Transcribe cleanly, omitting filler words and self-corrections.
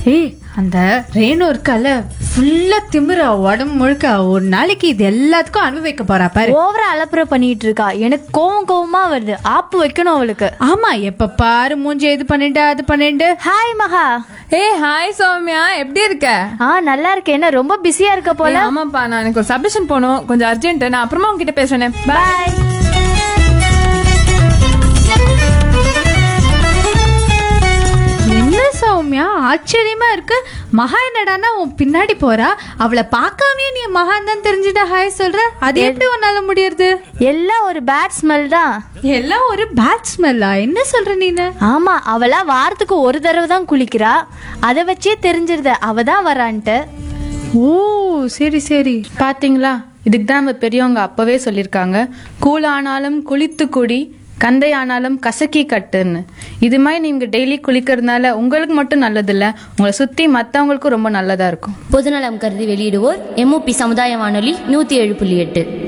ஏய், அந்த ரேணு இருக்கல ஃபுல்லா திமிரா உடம்பு முழுக்க ஒரு நாளைக்கு இது எல்லாத்துக்கும் அனுபவிக்க போறா பாரு. ஓவரா அலப்புற பண்ணிட்டு இருக்கா. எனக்கு கோவமா வருது. ஆப்பு வைக்கணும் அவளுக்கு. ஆமா, எப்ப பாரு மூஞ்சி இது பண்ணிட்டு அது பண்ணிட்டு. ஹாய் மகா. ஹாய் சௌமியா, எப்படி இருக்க? நல்லா இருக்கேன். என்ன ரொம்ப பிஸியா இருக்க போல? ஆமாப்பா, நான் எனக்கு ஒரு சப்மிஷன் போகணும், கொஞ்சம் அர்ஜென்ட். நான் அப்புறமா உங்ககிட்ட பேசுறேன். பாய். என்ன சௌமியா ஆச்சரியமா இருக்கு. மகா என்னடானா உன் பின்னாடி போறா. அவளை பார்க்காமயே நீ மகான் தான் தெரிஞ்சுட்ட ஹாய் சொல்ற. அது எப்படி உன்னால முடியறது? எல்லாம் ஒரு பேட் ஸ்மெல் தான். எல்லாம் ஒரு பேட் ஸ்மெல்லா? என்ன சொல்ற நீனு? ஆமா, அவளா வாரத்துக்கு ஒரு தடவை தான் குளிக்கிறா. அதை வச்சே தெரிஞ்சிருது அவ தான் வரான்ட்டு. ஓ சரி சரி. பாத்தீங்களா, இதுக்கு தான் நம்ம பெரியவங்க அப்பவே சொல்லியிருக்காங்க, கூழானாலும் குளித்து குடி, கந்தை ஆனாலும் கசக்கி கட்டுன்னு. இது மாதிரி நீங்க டெய்லி குளிக்கிறதுனால உங்களுக்கு மட்டும் நல்லது இல்ல, உங்களை சுத்தி மத்தவங்களுக்கும் ரொம்ப நல்லதா இருக்கும். பொதுநலம் கருதி வெளியிடுவோர் MOP சமுதாய வானொலி 107.8.